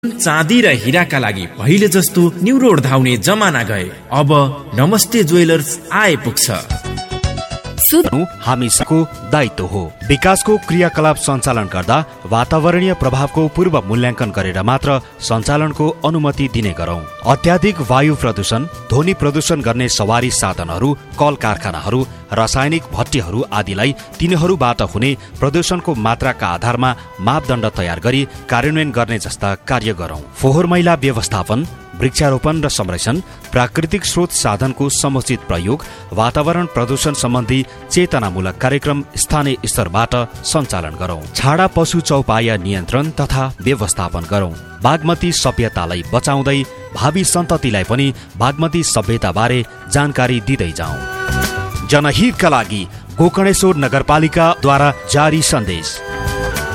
चाँदी र हिराका लागि पहिले जस्तो न्युरोड धाउने जमाना गए। अब नमस्ते ज्वेलर्स आइपुग्छ। हामीको दायित्व हो। विकासको क्रियाकलाप सञ्चालन गर्दा वातावरणीय प्रभावको पूर्व मूल्याङ्कन गरेर मात्र सञ्चालनको अनुमति दिने गरौं। अत्याधिक वायु प्रदूषण, ध्वनि प्रदूषण गर्ने सवारी साधनहरू, कल कारखानाहरू, रासायनिक भट्टीहरू आदिलाई तिनीहरूबाट हुने प्रदूषणको मात्राका आधारमा मापदण्ड तयार गरी कार्यान्वयन गर्ने जस्ता कार्य गरौं। फोहोर मैला व्यवस्थापन, वृक्षारोपण र संरक्षण, प्राकृतिक स्रोत साधनको समुचित प्रयोग, वातावरण प्रदूषण सम्बन्धी चेतनामूलक कार्यक्रम स्थानीय स्तरबाट सञ्चालन गरौं। छाडा पशु चौपाया नियन्त्रण तथा व्यवस्थापन गरौं। बागमती सभ्यतालाई बचाउँदै भावी सन्ततिलाई पनि बागमती सभ्यताबारे जानकारी दिँदै जाउँ। जनहितका लागि गोकर्णेश्वर नगरपालिकाद्वारा जारी सन्देश।